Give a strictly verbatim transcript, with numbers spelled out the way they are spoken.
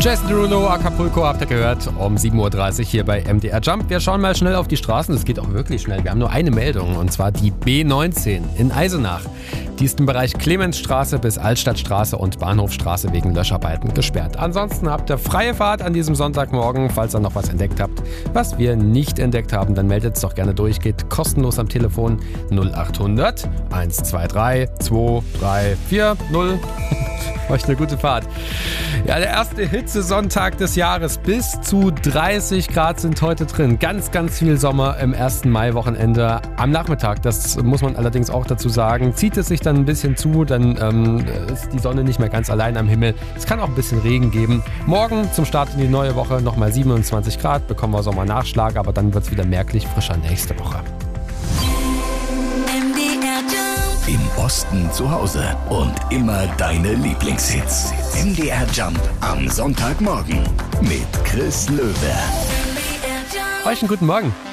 Jason Derulo, Acapulco, habt ihr gehört, um sieben Uhr dreißig hier bei M D R Jump. Wir schauen mal schnell auf die Straßen, das geht auch wirklich schnell. Wir haben nur eine Meldung, und zwar die B neunzehn in Eisenach. Die ist im Bereich Clemensstraße bis Altstadtstraße und Bahnhofstraße wegen Löscharbeiten gesperrt. Ansonsten habt ihr freie Fahrt an diesem Sonntagmorgen. Falls ihr noch was entdeckt habt, was wir nicht entdeckt haben, dann meldet es doch gerne durch. Geht kostenlos am Telefon null acht hundert eins zwei drei zwei drei vier null. Euch eine gute Fahrt. Ja, der erste Hitzesonntag des Jahres. Bis zu dreißig Grad sind heute drin. Ganz, ganz viel Sommer im ersten Mai-Wochenende. Am Nachmittag, das muss man allerdings auch dazu sagen, zieht es sich dann ein bisschen zu. Dann ähm, ist die Sonne nicht mehr ganz allein am Himmel. Es kann auch ein bisschen Regen geben. Morgen zum Start in die neue Woche nochmal siebenundzwanzig Grad. Bekommen wir Sommernachschlag, aber dann wird es wieder merklich frischer nächste Woche. Im Osten zu Hause und immer deine Lieblingshits. M D R Jump am Sonntagmorgen mit Chris Löwe. Euch einen guten Morgen.